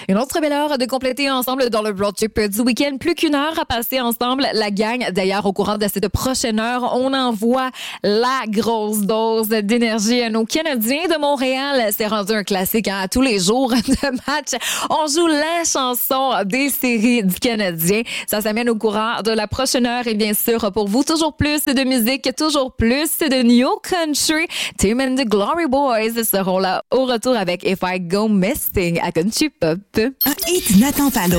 Une autre belle heure de compléter ensemble dans le road trip du week-end. Plus qu'une heure à passer ensemble, la gang. D'ailleurs, au courant de cette prochaine heure, on envoie la grosse dose d'énergie à nos Canadiens de Montréal. C'est rendu un classique à tous les jours de match. On joue la chanson des séries du Canadien. Ça s'amène au courant de la prochaine heure. Et bien sûr, pour vous, toujours plus de musique, toujours plus de New Country. Tim and the Glory Boys seront là au retour avec If I Go Missing à Country Pop. Un hit n'attend pas l'autre.